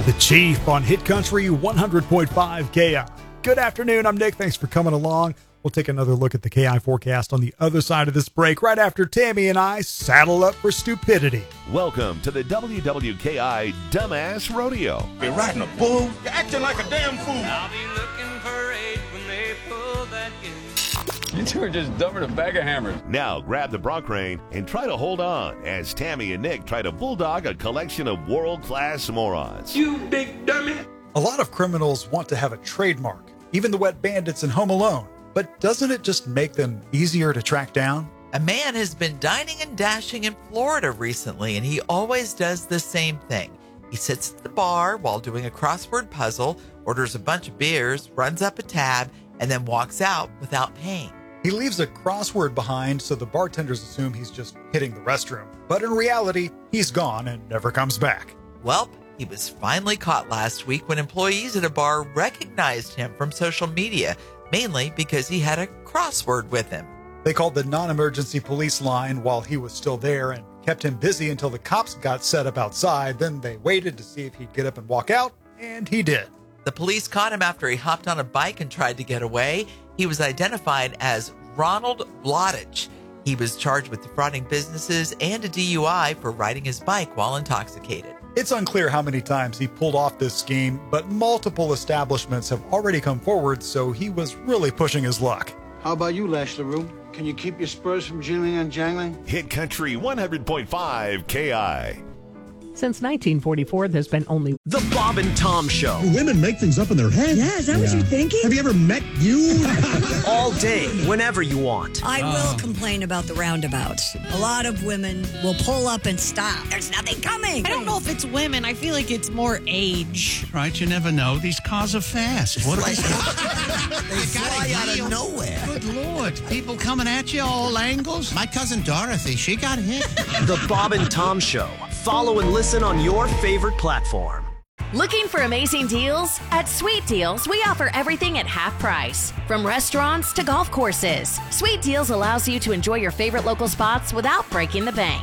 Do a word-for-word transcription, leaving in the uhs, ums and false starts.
The Chief on Hit Country one hundred point five K I. Good afternoon, I'm Nick. Thanks for coming along. We'll take another look at the K I forecast on the other side of this break right after Tammy and I saddle up for stupidity. Welcome to the W W K I Dumbass Rodeo. You're riding a bull. You're acting like a damn fool. I'll be looking for eight when they pull that gate. You two are just dumber than a bag of hammers. Now grab the bronc rein and try to hold on as Tammy and Nick try to bulldog a collection of world-class morons. You big dummy. A lot of criminals want to have a trademark, even the wet bandits in Home Alone. But doesn't it just make them easier to track down? A man has been dining and dashing in Florida recently, and he always does the same thing. He sits at the bar while doing a crossword puzzle, orders a bunch of beers, runs up a tab, and then walks out without paying. He leaves a crossword behind so the bartenders assume he's just hitting the restroom. But in reality, he's gone and never comes back. Welp, he was finally caught last week when employees at a bar recognized him from social media, mainly because he had a crossword with him. They called the non-emergency police line while he was still there and kept him busy until the cops got set up outside. Then they waited to see if he'd get up and walk out, and he did. The police caught him after he hopped on a bike and tried to get away. He was identified as Ronald Blotich. He was charged with defrauding businesses and a D U I for riding his bike while intoxicated. It's unclear how many times he pulled off this scheme, but multiple establishments have already come forward, so he was really pushing his luck. How about you, Lash LaRue? Can you keep your spurs from jingling and jangling? Hit Country one hundred point five K I. Since nineteen forty-four, there's been only The Bob and Tom Show. Women make things up in their head. Yeah, is that what you're thinking? Have you ever met you? All day, whenever you want. I will complain about the roundabouts. A lot of women will pull up and stop. There's nothing coming. I don't know if it's women. I feel like it's more age. Right, you never know. These cars are fast. What Like, they fly out of nowhere. Good Lord. People coming at you all angles. My cousin Dorothy, she got hit. The Bob and Tom Show. Follow and listen on your favorite platform. Looking for amazing deals? At Sweet Deals, we offer everything at half price. From restaurants to golf courses, Sweet Deals allows you to enjoy your favorite local spots without breaking the bank.